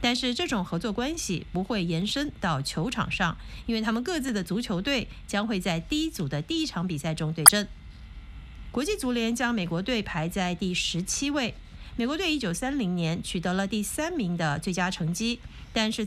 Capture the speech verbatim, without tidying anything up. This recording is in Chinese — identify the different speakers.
Speaker 1: 但是这种合作关系不会延伸到球场上，因为他们各自的足球队将会在第一组的第一场比赛中对阵。国际足联将美国队排在第十七位。美国队一九三零年取得了第三名的最佳成绩，但是